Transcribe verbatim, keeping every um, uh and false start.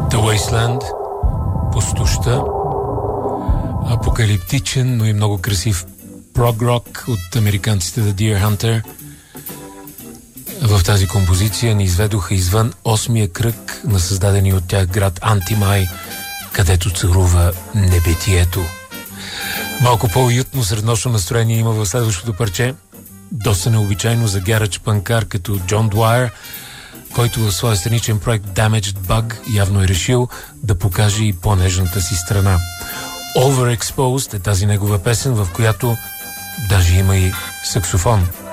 The Wasteland, пустоща, апокалиптичен, но и много красив прог-рок от американците The Deer Hunter. В тази композиция ни изведоха извън осмия кръг на създадения от тях град Антимай, където царува небитието. Малко по-уютно среднощно настроение има в следващото парче. Доста необичайно за гарадж панкар като Джон Дуайер, който в своя сценичен проект Damaged Bug явно е решил да покаже и по-нежната си страна. Overexposed е тази негова песен, в която даже има и саксофон.